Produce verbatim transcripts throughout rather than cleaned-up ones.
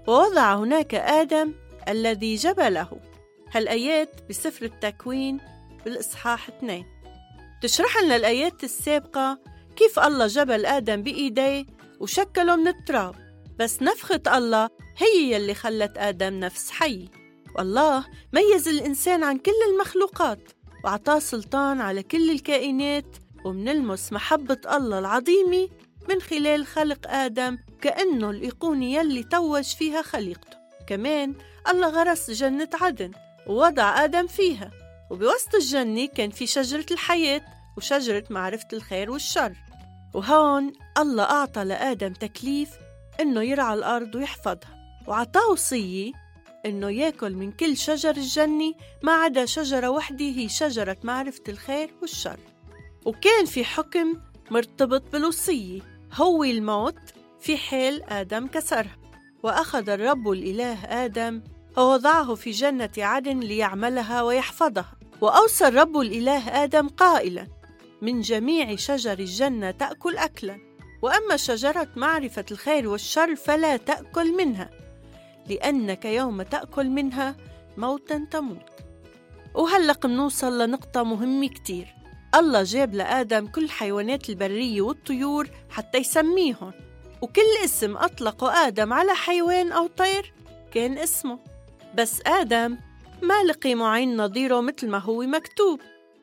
ووضع هناك آدم الذي جبله. هالآيات بسفر التكوين بالإصحاح اثنين تشرح لنا الآيات السابقة كيف الله جبل آدم بإيديه وشكله من التراب، بس نفخة الله هي يلي خلت آدم نفس حي. والله ميز الإنسان عن كل المخلوقات وعطاه سلطان على كل الكائنات، ومنلمس محبة الله العظيمة من خلال خلق آدم كأنه الأيقونة يلي توج فيها خليقته. كمان الله غرس جنة عدن ووضع آدم فيها، وبوسط الجنة كان في شجرة الحياة وشجرة معرفة الخير والشر. وهون الله أعطى لآدم تكليف إنه يرعى الأرض ويحفظها، وعطاه وصية إنه يأكل من كل شجر الجنة ما عدا شجرة وحدة هي شجرة معرفة الخير والشر. وكان في حكم مرتبط بالوصية هو الموت في حال آدم كسرها. وأخذ الرب الإله آدم ووضعه في جنة عدن ليعملها ويحفظها. وأوصى الرب الإله آدم قائلا: من جميع شجر الجنة تأكل أكلا، وأما شجرة معرفة الخير والشر فلا تأكل منها، لأنك يوم تأكل منها موتا تموت. وهلق منوصل لنقطة مهمة كتير. الله جاب لآدم كل حيوانات البرية والطيور حتى يسميهم، وكل اسم أطلقه آدم على حيوان أو طير كان اسمه. بس آدم ما لقي معين نظيره مثل ما هو مكتوب،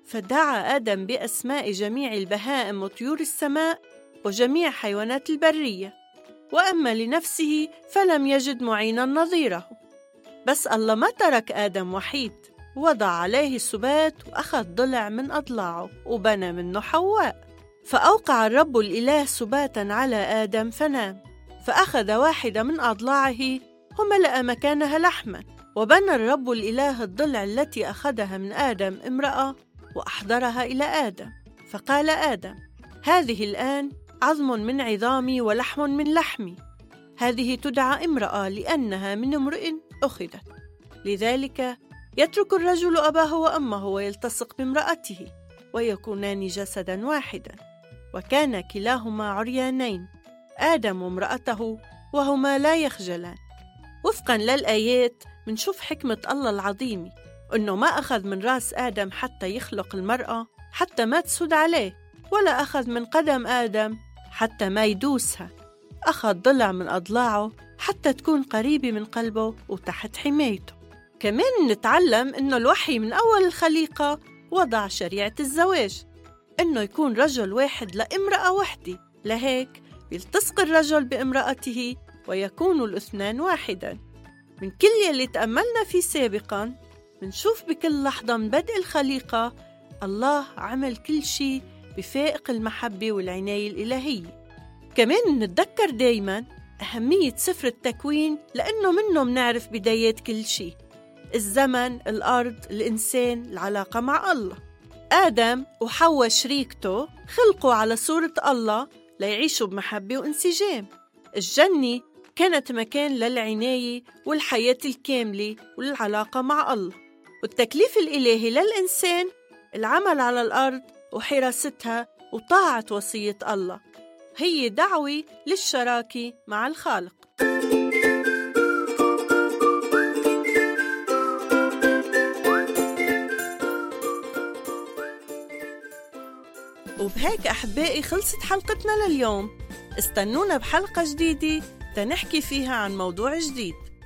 فدعا آدم بأسماء جميع البهائم وطيور السماء وجميع حيوانات البرية، وأما لنفسه فلم يجد معينا نظيره. بس الله ما ترك آدم وحيد، وضع عليه السبات وأخذ ضلع من أضلاعه وبنى منه حواء. فأوقع الرب الإله سباتا على آدم فنام، فأخذ واحدة من أضلاعه وملأ مكانها لحما، وبنى الرب الإله الضلع التي أخذها من آدم امرأة وأحضرها إلى آدم. فقال آدم: هذه الآن عظم من عظامي ولحم من لحمي، هذه تدعى امرأة لأنها من امرئ أخذت. لذلك يترك الرجل أباه وأمه ويلتصق بامرأته ويكونان جسدا واحدا. وكان كلاهما عريانين، آدم وامرأته، وهما لا يخجلان. وفقا للآيات منشوف حكمة الله العظيمة، أنه ما أخذ من رأس آدم حتى يخلق المرأة حتى ما تسود عليه، ولا أخذ من قدم آدم حتى ما يدوسها. أخذ ضلع من أضلاعه حتى تكون قريبة من قلبه وتحت حمايته. كمان نتعلم أنه الوحي من أول الخليقة وضع شريعة الزواج، أنه يكون رجل واحد لامرأة واحدة، لهيك يلتصق الرجل بامرأته ويكون الاثنان واحدا. من كل يلي تأملنا فيه سابقا منشوف بكل لحظة من بدء الخليقة الله عمل كل شيء بفائق المحبة والعناية الإلهية. كمان نتذكر دايما أهمية سفر التكوين، لأنه منه منعرف بدايات كل شيء: الزمن، الأرض، الإنسان، العلاقة مع الله. آدم وحواء شريكته خلقوا على صورة الله ليعيشوا بمحبة وانسجام. الجنة كانت مكان للعناية والحياة الكاملة والعلاقة مع الله. والتكليف الإلهي للإنسان العمل على الأرض وحراستها وطاعة وصية الله، هي دعوة للشراكة مع الخالق. وبهيك أحبائي خلصت حلقتنا لليوم. استنونا بحلقة جديدة تنحكي فيها عن موضوع جديد.